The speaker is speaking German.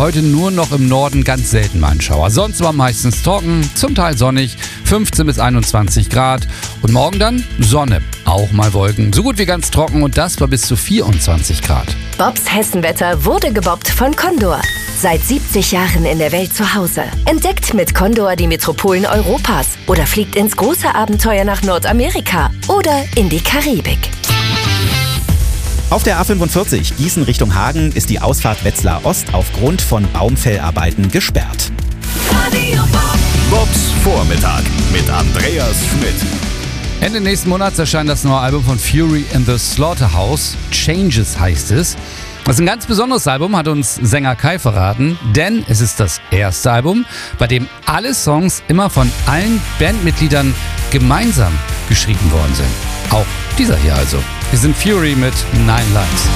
Heute nur noch im Norden ganz selten mal ein Schauer. Sonst war meistens trocken, zum Teil sonnig, 15 bis 21 Grad. Und morgen dann Sonne, auch mal Wolken. So gut wie ganz trocken und das war bis zu 24 Grad. Bobs Hessenwetter wurde gebobbt von Condor. Seit 70 Jahren in der Welt zu Hause. Entdeckt mit Condor die Metropolen Europas oder fliegt ins große Abenteuer nach Nordamerika oder in die Karibik. Auf der A45 Gießen Richtung Hagen ist die Ausfahrt Wetzlar Ost aufgrund von Baumfellarbeiten gesperrt. Bobs Vormittag mit Andreas Schmidt. Ende nächsten Monats erscheint das neue Album von Fury in the Slaughterhouse. Changes heißt es. Das ist ein ganz besonderes Album, hat uns Sänger Kai verraten, denn es ist das erste Album, bei dem alle Songs immer von allen Bandmitgliedern gemeinsam geschrieben worden sind. Auch dieser hier also. Wir sind Fury mit 9 Lives.